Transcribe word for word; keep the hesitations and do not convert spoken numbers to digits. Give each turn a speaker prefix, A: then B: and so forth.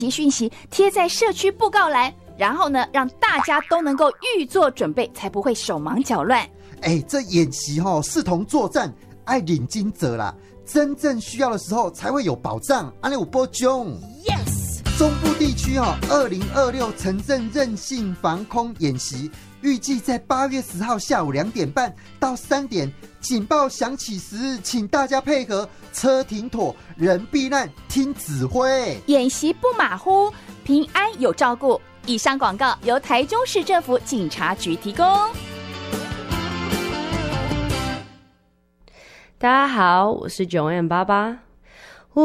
A: 讯息贴在社区布告栏，然后呢，让大家都能够预做准备，才不会手忙脚乱。
B: 哎、欸，这演习齁视同作战，爱领巾者啦，真正需要的时候才会有保障。安利有波中
A: ，yes。
B: 中部地区哈，二零二六城镇韧性防空演习，预计在八月十号下午两点半到三点，警报响起时，请大家配合，车停妥，人避难，听指挥。
A: 演习不马虎，平安有照顾。以上广告由台中市政府警察局提供。
C: 大家好，我是九 M 八八。